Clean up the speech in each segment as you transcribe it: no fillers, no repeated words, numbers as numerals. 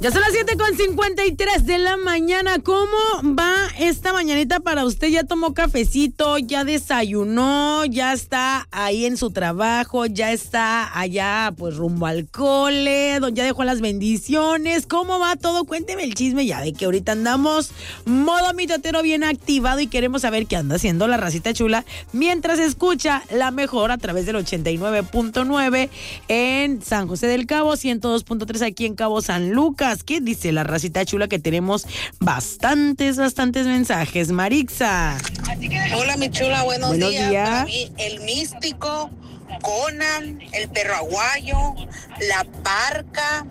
Ya son las 7:53 de la mañana. ¿Cómo va esta mañanita para usted? ¿Ya tomó cafecito? ¿Ya desayunó? ¿Ya está ahí en su trabajo? ¿Ya está allá pues rumbo al cole? ¿Ya dejó las bendiciones? ¿Cómo va todo? Cuénteme el chisme ya de que ahorita andamos modo mitotero bien activado y queremos saber qué anda haciendo la racita chula mientras escucha la mejor a través del 89.9 en San José del Cabo, 102.3 aquí en Cabo San Lucas. ¿Qué dice la racita chula? Que tenemos bastantes mensajes. Marixa. Hola, mi chula, buenos días. Para mí, el místico, Conan, el perro aguayo, la parca,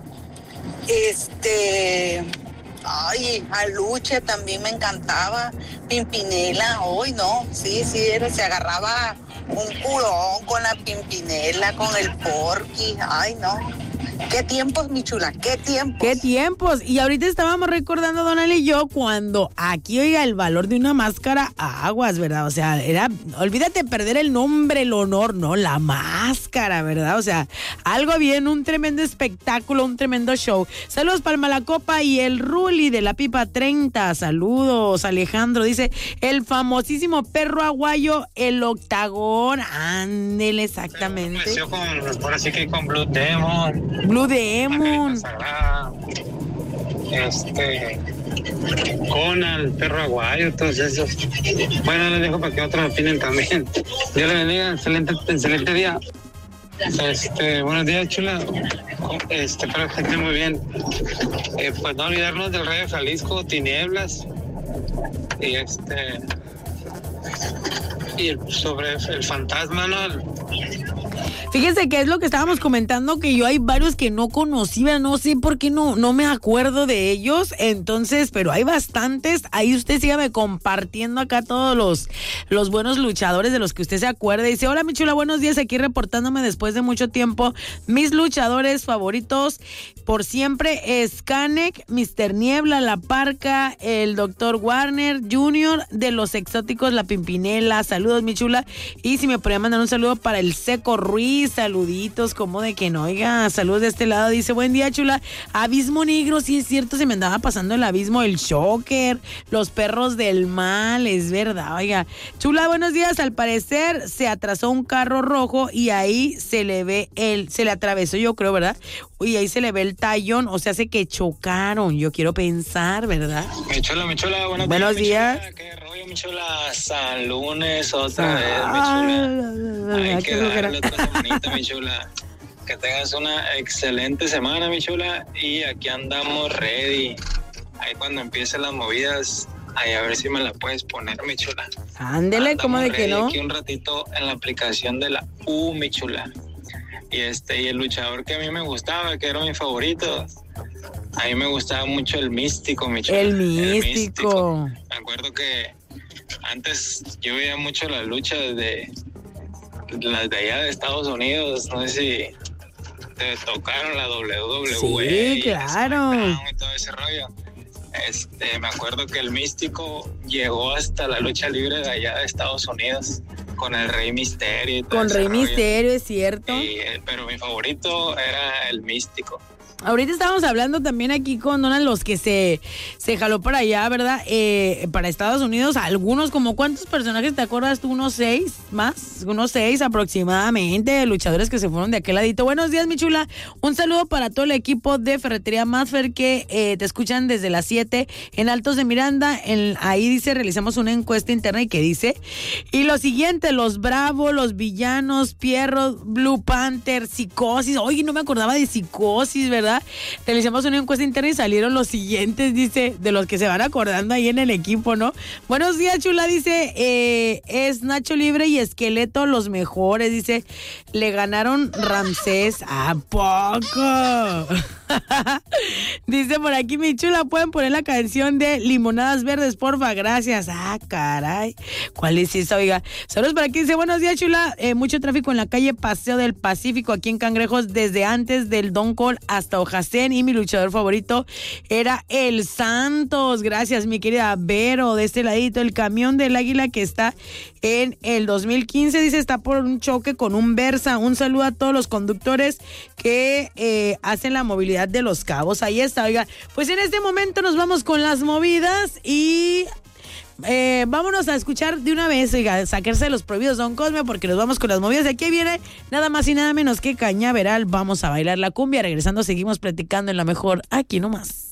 Aluche también me encantaba, Pimpinela, hoy no, sí, se agarraba un curón con la Pimpinela, con el Porky, ay no. ¿Qué tiempos, mi chula? ¿Qué tiempos? ¿Qué tiempos? Y ahorita estábamos recordando, Donal y yo, cuando aquí, oiga, el valor de una máscara, aguas, ¿verdad? O sea, olvídate perder el nombre, el honor, no, la máscara, ¿verdad? O sea, algo bien, un tremendo espectáculo, un tremendo show. Saludos para Malacopa y el Ruli de la Pipa 30. Saludos, Alejandro. Dice, el famosísimo perro aguayo, el octagón. Ándele, exactamente. Ahora sí que con Blue Demon. Blue Demon. Conan, el perro aguayo, todos esos. Bueno, les dejo para que otros opinen también. Dios les bendiga, excelente día. Buenos días, chula. Espero que estén muy bien. Pues no olvidarnos del Rey de Jalisco, Tinieblas. Y sobre el fantasma, ¿no? Fíjense que es lo que estábamos comentando, que yo hay varios que no conocía, no sé por qué no me acuerdo de ellos, entonces, pero hay bastantes. Ahí usted sígame compartiendo acá todos los buenos luchadores de los que usted se acuerde. Dice, hola mi chula, buenos días, aquí reportándome después de mucho tiempo. Mis luchadores favoritos por siempre, Skanek, Mr. Niebla, La Parca, el Dr. Warner Jr., de los exóticos, La Pimpinela. Saludos mi chula, y si me podría mandar un saludo para el Seco Ruiz. Saluditos, como de que no, oiga, saludos de este lado. Dice, buen día chula, Abismo Negro, sí es cierto, se me andaba pasando el abismo, el Shocker, los perros del mal, es verdad, oiga. Chula, buenos días, al parecer se atrasó un carro rojo y ahí se le atravesó, yo creo, ¿verdad? Y ahí se le ve el tallón, o sea, hace que chocaron, yo quiero pensar, ¿verdad? Mi chula, buenos días. Mi chula, qué rollo, mi chula, San Lunes, otra vez, mi chula. Hay que darle otra semanita, mi chula. Que tengas una excelente semana, mi chula, y aquí andamos ready. Ahí cuando empiecen las movidas, ahí a ver si me la puedes poner, mi chula. Ándele, ¿cómo de que no? Aquí un ratito en la aplicación de la U, mi chula. Y el luchador que a mí me gustaba, que era mi favorito, a mí me gustaba mucho el Místico, mi chula. El Místico. Me acuerdo que antes yo veía mucho las luchas de las de allá de Estados Unidos, no sé si te tocaron la WWE. Sí, claro. Y todo ese rollo. Me acuerdo que el Místico llegó hasta la lucha libre de allá de Estados Unidos con el Rey Misterio y todo con ese Rey rollo. Misterio, es cierto. Pero mi favorito era el Místico. Ahorita estábamos hablando también aquí con Donald, los que se jaló para allá, ¿verdad? Para Estados Unidos, algunos, como ¿cuántos personajes te acuerdas tú? Unos 6 más, unos 6 aproximadamente, luchadores que se fueron de aquel ladito. Buenos días, mi chula. Un saludo para todo el equipo de Ferretería Masfer que te escuchan desde las 7 en Altos de Miranda. Ahí dice, realizamos una encuesta interna y que dice, y lo siguiente, los Bravos, los Villanos, Pierrot, Blue Panther, Psicosis. Oye, no me acordaba de Psicosis, ¿verdad? Realizamos una encuesta interna y salieron los siguientes, dice, de los que se van acordando ahí en el equipo, ¿no? Buenos días, chula, dice, es Nacho Libre y Esqueleto los mejores, dice, le ganaron Ramsés. ¿A poco? Dice por aquí, mi chula, pueden poner la canción de Limonadas Verdes, porfa, gracias. Ah, caray, ¿cuál es esa? Oiga, saludos para aquí, dice, buenos días, chula, mucho tráfico en la calle Paseo del Pacífico, aquí en Cangrejos, desde antes del Don Col hasta Ojacén, y mi luchador favorito era el Santos. Gracias, mi querida Vero, de este ladito, el camión del Águila que está en el 2015. Dice, está por un choque con un Versa. Un saludo a todos los conductores que hacen la movilidad de Los Cabos. Ahí está, oiga. Pues en este momento nos vamos con las movidas y... vámonos a escuchar de una vez, oiga, sacarse de los prohibidos, Don Cosme, porque nos vamos con las movidas. De aquí viene nada más y nada menos que Cañaveral. Vamos a bailar la cumbia. Regresando seguimos platicando en La Mejor, aquí nomás.